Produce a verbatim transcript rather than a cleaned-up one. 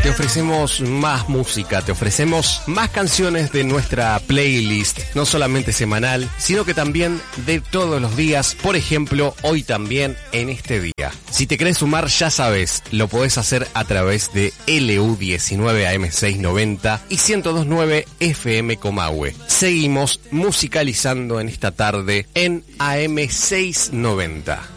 te ofrecemos más música, te ofrecemos más canciones de nuestra playlist, no solamente semanal, sino que también de todos los días, por ejemplo, hoy también en este día. Si te querés sumar, ya sabes, lo podés hacer a través de L U diecinueve A M seiscientos noventa y ciento dos punto nueve F M Comahue. Seguimos musicalizando en esta tarde en A M seiscientos noventa.